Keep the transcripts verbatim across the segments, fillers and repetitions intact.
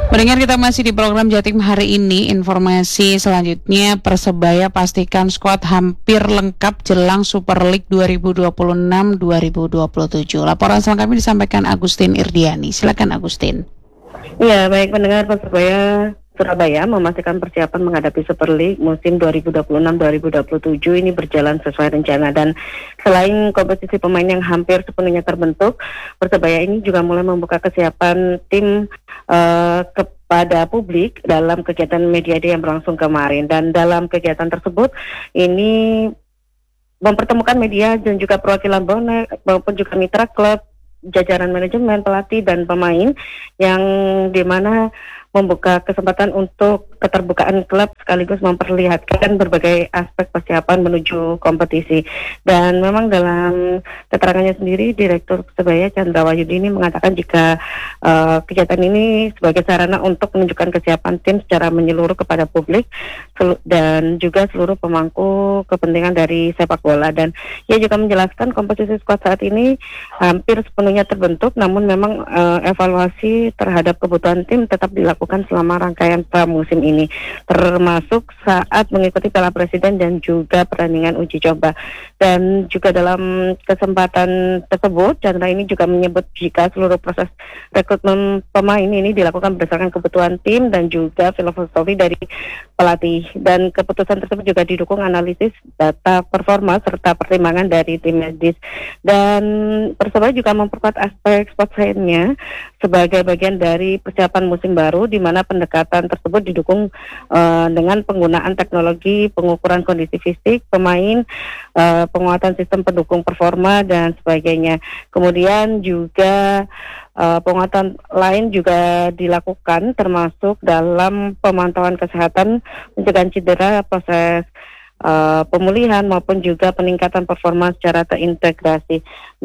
Mendengar kita masih di program Jatim hari ini, informasi selanjutnya Persebaya pastikan skuad hampir lengkap jelang Super League dua ribu dua puluh enam dua ribu dua puluh tujuh. Laporan selengkapnya disampaikan Agustin Irdiani. Silakan Agustin. Ya, baik pendengar, Persebaya Surabaya memastikan persiapan menghadapi Super League musim dua ribu dua puluh enam dua ribu dua puluh tujuh ini berjalan sesuai rencana, dan selain komposisi pemain yang hampir sepenuhnya terbentuk, Persebaya ini juga mulai membuka kesiapan tim uh, kepada publik dalam kegiatan media day yang berlangsung kemarin. Dan dalam kegiatan tersebut ini mempertemukan media dan juga perwakilan bonek maupun juga mitra klub, jajaran manajemen, pelatih dan pemain, yang dimana membuka kesempatan untuk keterbukaan klub sekaligus memperlihatkan berbagai aspek persiapan menuju kompetisi. Dan memang dalam keterangannya sendiri, Direktur Persebaya Chandra Wahyudi ini mengatakan jika uh, kegiatan ini sebagai sarana untuk menunjukkan kesiapan tim secara menyeluruh kepada publik sel- dan juga seluruh pemangku kepentingan dari sepak bola. Dan ia juga menjelaskan komposisi skuad saat ini hampir sepenuhnya terbentuk, namun memang uh, evaluasi terhadap kebutuhan tim tetap dilakukan selama rangkaian pramusim ini, termasuk saat mengikuti Piala Presiden dan juga pertandingan uji coba. Dan juga dalam kesempatan tersebut, Chandra ini juga menyebut jika seluruh proses rekrutmen pemain ini dilakukan berdasarkan kebutuhan tim dan juga filosofi dari pelatih. Dan keputusan tersebut juga didukung analisis data performa serta pertimbangan dari tim medis. Dan Persebaya juga memperkuat aspek sport science-nya sebagai bagian dari persiapan musim baru, di mana pendekatan tersebut didukung uh, dengan penggunaan teknologi pengukuran kondisi fisik pemain, uh, penguatan sistem pendukung performa dan sebagainya. Kemudian juga uh, penguatan lain juga dilakukan, termasuk dalam pemantauan kesehatan, pencegahan cedera, proses Uh, pemulihan maupun juga peningkatan performa secara terintegrasi.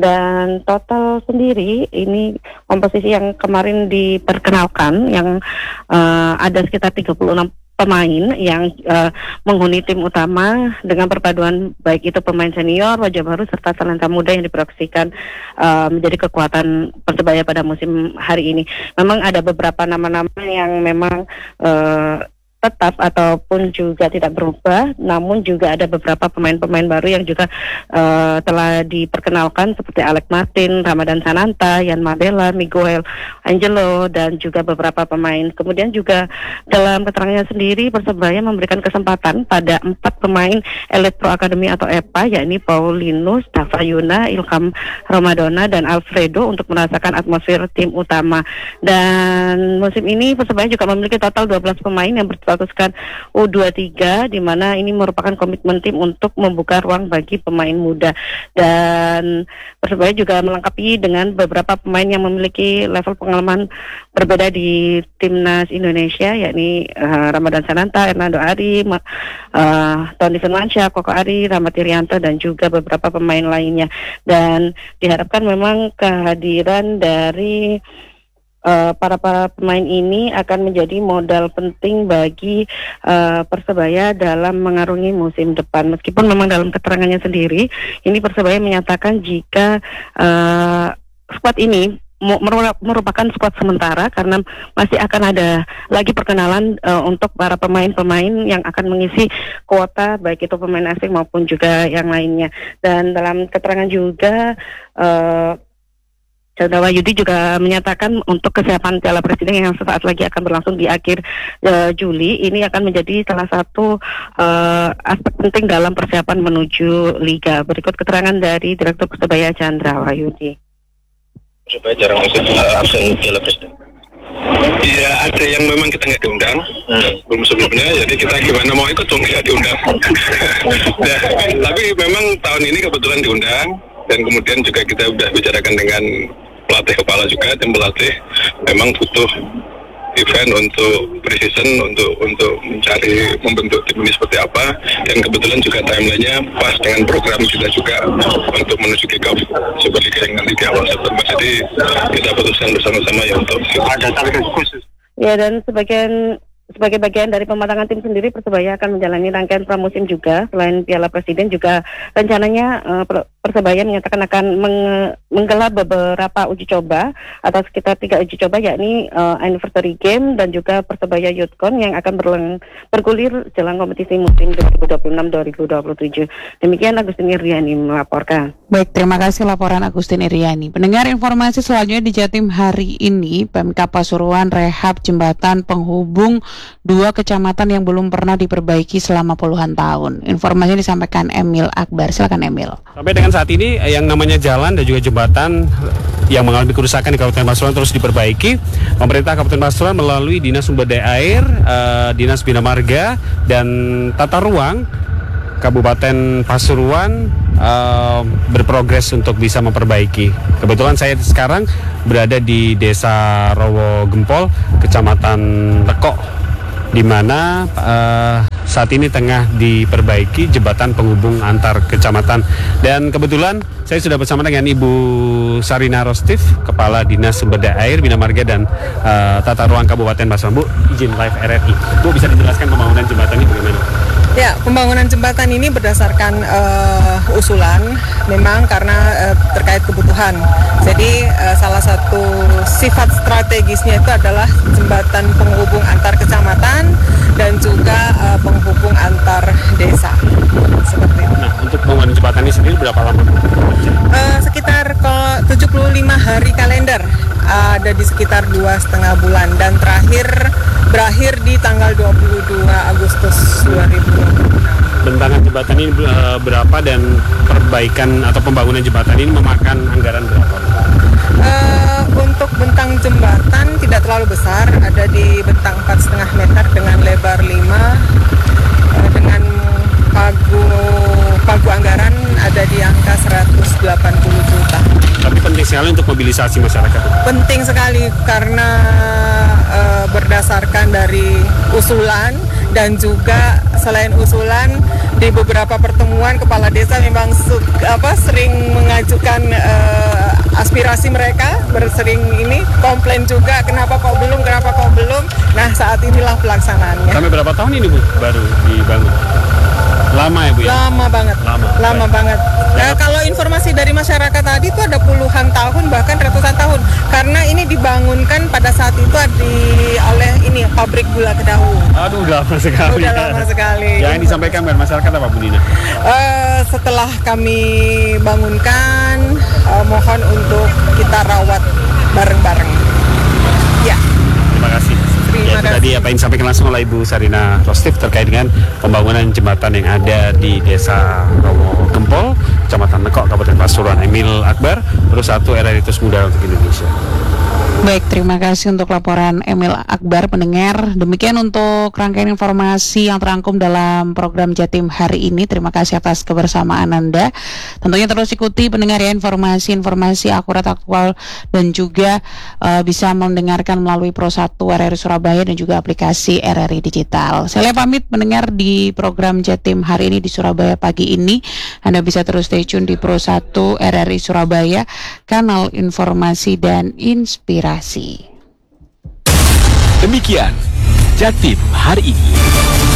Dan total sendiri ini komposisi yang kemarin diperkenalkan yang uh, ada sekitar tiga puluh enam pemain yang uh, menghuni tim utama dengan perpaduan baik itu pemain senior, wajah baru serta talenta muda yang diproyeksikan uh, menjadi kekuatan Persebaya pada musim hari ini. Memang ada beberapa nama-nama yang memang uh, tetap ataupun juga tidak berubah, namun juga ada beberapa pemain-pemain baru yang juga uh, telah diperkenalkan seperti Alex Martin, Ramadan Sananta, Yan Mabela, Miguel Angelo dan juga beberapa pemain. Kemudian juga dalam keterangannya sendiri, Persebaya memberikan kesempatan pada empat pemain Elite Pro Academy atau E P A, yakni Paulinus, Tafayuna, Ilham Ramadona dan Alfredo untuk merasakan atmosfer tim utama. Dan musim ini Persebaya juga memiliki total dua belas pemain yang berstatuskan U dua puluh tiga, di mana ini merupakan komitmen tim untuk membuka ruang bagi pemain muda. Dan Persebaya juga melengkapi dengan beberapa pemain yang memiliki level pengalaman berbeda di timnas Indonesia, yakni uh, Ramadan Sananta, Hernando Ari, uh, Tony Firmansyah, Koko Ari, Rahmat Irianto dan juga beberapa pemain lainnya. Dan diharapkan memang kehadiran dari Uh, para para pemain ini akan menjadi modal penting bagi uh, Persebaya dalam mengarungi musim depan. Meskipun memang dalam keterangannya sendiri, ini Persebaya menyatakan jika uh, skuad ini merupakan skuad sementara karena masih akan ada lagi perkenalan uh, untuk para pemain-pemain yang akan mengisi kuota baik itu pemain asing maupun juga yang lainnya. Dan dalam keterangan juga uh, Chandra Wahyudi juga menyatakan untuk kesiapan Piala Presiden yang sesaat lagi akan berlangsung di akhir uh, Juli, ini akan menjadi salah satu uh, aspek penting dalam persiapan menuju Liga. Berikut keterangan dari Direktur Persebaya Chandra Wahyudi. Persebaya jarang ikut uh, absen Piala Presiden. Iya, ada yang memang kita nggak diundang hmm. belum sebelumnya, jadi kita gimana mau ikut dong nggak diundang. Nah, tapi memang tahun ini kebetulan diundang, dan kemudian juga kita sudah bicarakan dengan pelatih kepala juga, tim pelatih memang butuh event untuk pre-season untuk untuk mencari membentuk tim ini seperti apa, dan kebetulan juga timelinenya pas dengan program kita juga untuk menuju kick-off Super Liga yang nanti di awal September. Jadi kita putuskan bersama-sama ya untuk ada target khusus. Ya, dan sebagian sebagai bagian dari pematangan tim sendiri, Persebaya akan menjalani rangkaian pramusim juga. Selain Piala Presiden juga rencananya uh, Persebaya menyatakan akan meng- menggelar beberapa uji coba atau sekitar tiga uji coba, yakni uh, anniversary game dan juga Persebaya YouthCon yang akan berleng- bergulir jelang kompetisi musim dua ribu dua puluh enam dua ribu dua puluh tujuh. Demikian Agustin Iriani melaporkan. Baik, terima kasih laporan Agustin Iriani. Pendengar, informasi selanjutnya di Jatim hari ini, Pemkab Pasuruan rehab jembatan penghubung dua kecamatan yang belum pernah diperbaiki selama puluhan tahun. Informasinya disampaikan Emil Akbar. Silakan Emil. Sampai dengan saat ini yang namanya jalan dan juga jembatan yang mengalami kerusakan di Kabupaten Pasuruan terus diperbaiki. Pemerintah Kabupaten Pasuruan melalui Dinas Sumber Daya Air, uh, Dinas Bina Marga dan Tata Ruang Kabupaten Pasuruan uh, berprogres untuk bisa memperbaiki. Kebetulan saya sekarang berada di Desa Rowo Gempol, Kecamatan Lekok, di mana uh, saat ini tengah diperbaiki jembatan penghubung antar kecamatan. Dan kebetulan saya sudah bersama dengan Ibu Sarina Rostif, Kepala Dinas Sumber Daya Air, Bina Marga dan uh, Tata Ruang Kabupaten Pasuruan. Bu, izin live R R I. Bu, bisa dijelaskan pembangunan jembatan ini bagaimana? Ya, pembangunan jembatan ini berdasarkan uh, usulan, memang karena uh, terkait kebutuhan. Jadi uh, salah satu sifat strategisnya itu adalah jembatan penghubung antar kecamatan dan juga uh, penghubung antar desa. Seperti itu. Nah, untuk pembangunan jembatan ini sendiri berapa lama? Uh, sekitar ke tujuh puluh lima hari kalender, uh, ada di sekitar dua setengah bulan, dan terakhir berakhir di tanggal dua puluh dua Agustus dua ribu dua puluh enam. Bentangan jembatan ini uh, berapa dan perbaikan atau pembangunan jembatan ini memakan anggaran berapa? Uh, untuk bentang jembatan tidak terlalu besar, ada di bentang empat koma lima meter dengan lebar lima, uh, dengan pagu pagu anggaran ada di angka seratus delapan puluh juta. Tapi penting sekali untuk mobilisasi masyarakat. Penting sekali karena uh, berdasarkan dari usulan, dan juga selain usulan di beberapa pertemuan kepala desa memang su- apa sering mengajukan uh, aspirasi mereka, bersering ini komplain juga kenapa kok belum, kenapa kok belum. Nah, saat inilah pelaksanaannya. Sampai berapa tahun ini Bu baru dibangun? Lama ya Bu ya? Lama banget. Lama. Lama Baik. banget. Nah, kalau informasi dari masyarakat tadi itu ada puluhan tahun, bahkan ratusan tahun. Karena ini dibangunkan pada saat itu di oleh ini pabrik gula Kedaung. Aduh, udah lama sekali. Udah lama sekali. Yang disampaikan kepada masyarakat apa Bu Dina? Uh, setelah kami bangunkan, uh, mohon untuk kita rawat bareng-bareng. Ya. Terima kasih. Terima Ya, itu kasih. tadi apa yang disampaikan langsung oleh Ibu Sarina Rostif terkait dengan pembangunan jembatan yang ada di Desa Rowo Gempol, Kecamatan Lekok, Kabupaten Pasuruan. Emil Akbar, terus satu R R I Terus Muda untuk Indonesia. Baik, terima kasih untuk laporan Emil Akbar. Pendengar, demikian untuk rangkaian informasi yang terangkum dalam program Jatim hari ini. Terima kasih atas kebersamaan Anda. Tentunya terus ikuti pendengar ya informasi-informasi akurat, aktual, dan juga uh, bisa mendengarkan melalui Pro satu R R I Surabaya dan juga aplikasi R R I Digital. Saya pamit mendengar di program Jatim hari ini di Surabaya pagi ini. Anda bisa terus stay tune di Pro satu R R I Surabaya, kanal informasi dan inspirasi. Demikian Jatim hari ini.